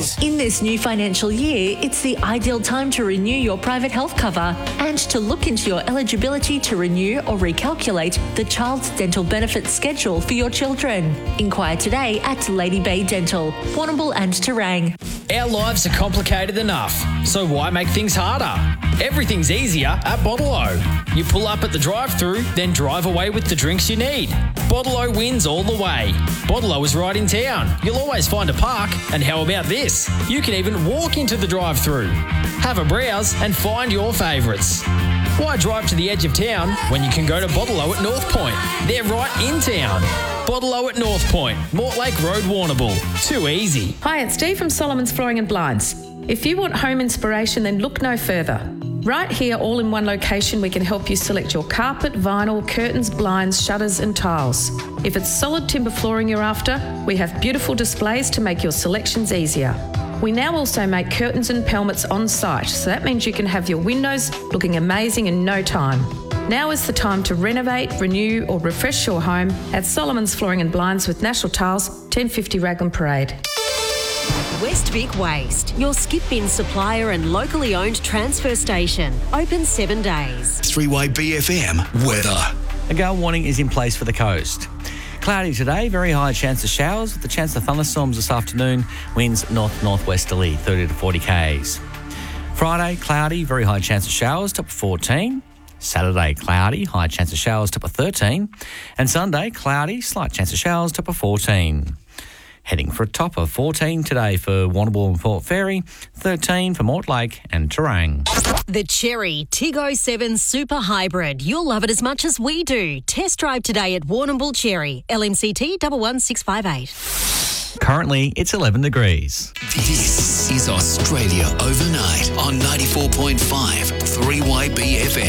degrees. In this new financial year, it's the ideal time to renew your private health cover and to look into your eligibility to renew or recalculate the Child's Dental Benefits schedule for your children. Inquire today at Lady Bay Dental, Warrnambool and Terang. Our lives are complicated enough, so why make things harder? Everything's easier at Bottle-O. You pull up at the drive-thru, then drive away with the drinks you need. Bottle-O wins all the way. Bottle-O is right in town. You'll always find a park. And how about this? You can even walk into the drive-thru. Have a browse and find your favourites. Why drive to the edge of town when you can go to Bottle-O at North Point? They're right in town. Bottle-O at North Point, Mortlake Road, Warrnambool. Too easy. Hi, it's Dee from Solomon's Flooring and Blinds. If you want home inspiration, then look no further. Right here, all in one location, we can help you select your carpet, vinyl, curtains, blinds, shutters and tiles. If it's solid timber flooring you're after, we have beautiful displays to make your selections easier. We now also make curtains and pelmets on site, so that means you can have your windows looking amazing in no time. Now is the time to renovate, renew or refresh your home at Solomon's Flooring and Blinds with National Tiles, 1050 Raglan Parade. West Vic Waste, your skip bin supplier and locally owned transfer station. Open 7 days. 3-Way BFM weather. A gale warning is in place for the coast. Cloudy today, very high chance of showers with the chance of thunderstorms this afternoon. Winds north-northwesterly, 30 to 40 k's. Friday, cloudy, very high chance of showers, top of 14. Saturday, cloudy, high chance of showers, top of 13. And Sunday, cloudy, slight chance of showers, top of 14. Heading for a top of 14 today for Warrnambool and Port Fairy, 13 for Mortlake and Terang. The Cherry Tiggo 7 Super Hybrid. You'll love it as much as we do. Test drive today at Warrnambool Cherry, LMCT 11658. Currently, it's 11 degrees. This is Australia Overnight on 94.5 3YBFM.